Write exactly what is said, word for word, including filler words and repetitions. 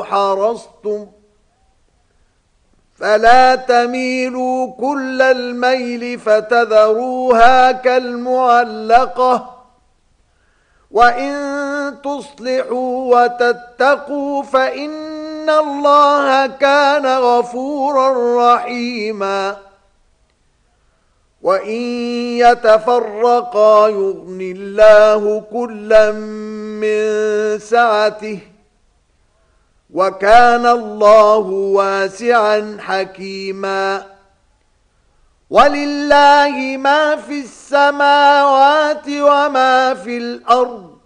حرصتم فلا تميلوا كل الميل فتذروها كالمعلقة وإن تصلحوا وتتقوا فإن الله كان غفورا رحيما وإن يتفرقا يغن الله كلا من سعته وكان الله واسعا حكيما ولله ما في السماوات وما في الأرض